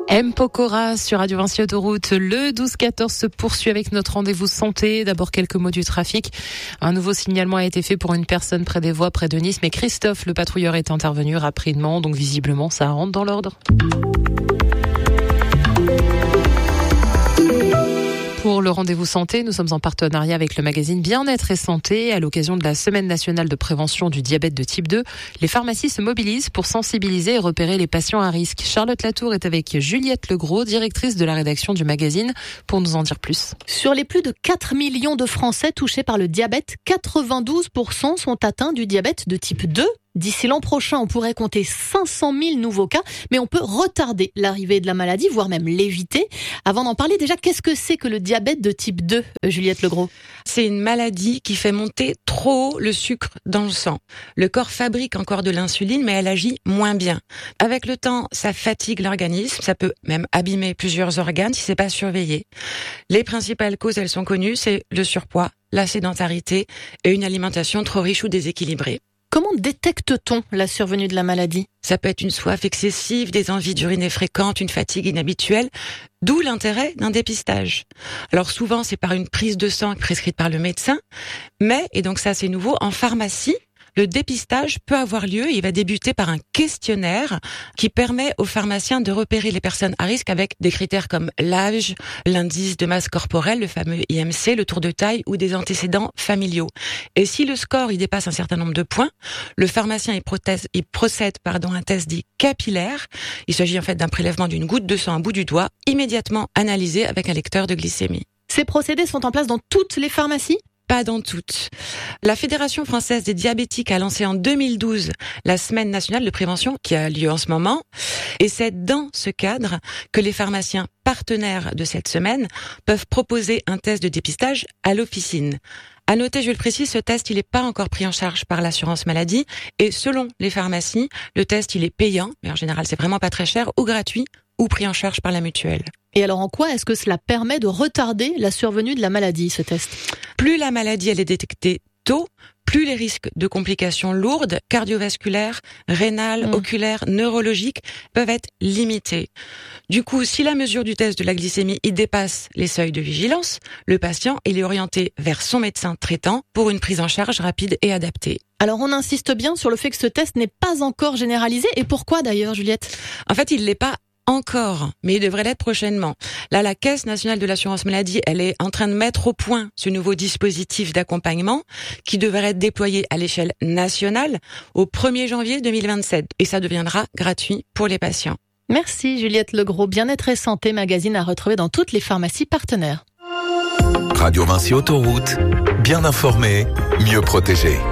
M. Pokora sur Radio Vinci Autoroute. Le 12-14 se poursuit avec notre rendez-vous santé. D'abord, quelques mots du trafic. Un nouveau signalement a été fait pour une personne près des voies près de Nice. Mais Christophe, le patrouilleur, est intervenu rapidement. Donc, visiblement, ça rentre dans l'ordre. Pour le rendez-vous santé, nous sommes en partenariat avec le magazine Bien-être et Santé. À l'occasion de la Semaine nationale de prévention du diabète de type 2, les pharmacies se mobilisent pour sensibiliser et repérer les patients à risque. Charlotte Latour est avec Juliette Legros, directrice de la rédaction du magazine, pour nous en dire plus. Sur les plus de 4 millions de Français touchés par le diabète, 92% sont atteints du diabète de type 2. D'ici l'an prochain, on pourrait compter 500 000 nouveaux cas, mais on peut retarder l'arrivée de la maladie, voire même l'éviter. Avant d'en parler, déjà, qu'est-ce que c'est que le diabète de type 2, Juliette Legros ? C'est une maladie qui fait monter trop haut le sucre dans le sang. Le corps fabrique encore de l'insuline, mais elle agit moins bien. Avec le temps, ça fatigue l'organisme, ça peut même abîmer plusieurs organes si c'est pas surveillé. Les principales causes, elles sont connues, c'est le surpoids, la sédentarité et une alimentation trop riche ou déséquilibrée. Comment détecte-t-on la survenue de la maladie ? Ça peut être une soif excessive, des envies d'uriner fréquentes, une fatigue inhabituelle, d'où l'intérêt d'un dépistage. Alors souvent, c'est par une prise de sang prescrite par le médecin, mais, et donc ça c'est nouveau, en pharmacie, le dépistage peut avoir lieu et il va débuter par un questionnaire qui permet aux pharmaciens de repérer les personnes à risque avec des critères comme l'âge, l'indice de masse corporelle, le fameux IMC, le tour de taille ou des antécédents familiaux. Et si le score il dépasse un certain nombre de points, le pharmacien il procède à un test dit capillaire. Il s'agit en fait d'un prélèvement d'une goutte de sang à bout du doigt, immédiatement analysé avec un lecteur de glycémie. Ces procédés sont en place dans toutes les pharmacies ? Pas dans toutes. La Fédération française des diabétiques a lancé en 2012 la Semaine nationale de prévention qui a lieu en ce moment. Et c'est dans ce cadre que les pharmaciens partenaires de cette semaine peuvent proposer un test de dépistage à l'officine. À noter, je le précise, ce test, il n'est pas encore pris en charge par l'assurance maladie. Et selon les pharmacies, le test, il est payant, mais en général, c'est vraiment pas très cher, ou gratuit, ou pris en charge par la mutuelle. Et alors, en quoi est-ce que cela permet de retarder la survenue de la maladie, ce test ? Plus la maladie, elle est détectée tôt, plus les risques de complications lourdes, cardiovasculaires, rénales, oculaires, neurologiques, peuvent être limités. Du coup, si la mesure du test de la glycémie il dépasse les seuils de vigilance, le patient il est orienté vers son médecin traitant pour une prise en charge rapide et adaptée. Alors, on insiste bien sur le fait que ce test n'est pas encore généralisé. Et pourquoi d'ailleurs, Juliette ? En fait, il l'est pas encore, mais il devrait l'être prochainement. Là, la Caisse nationale de l'assurance maladie, elle est en train de mettre au point ce nouveau dispositif d'accompagnement qui devrait être déployé à l'échelle nationale au 1er janvier 2027. Et ça deviendra gratuit pour les patients. Merci Juliette Legros. Bien-être et santé, magazine à retrouver dans toutes les pharmacies partenaires. Radio Vinci Autoroute, bien informé, mieux protégé.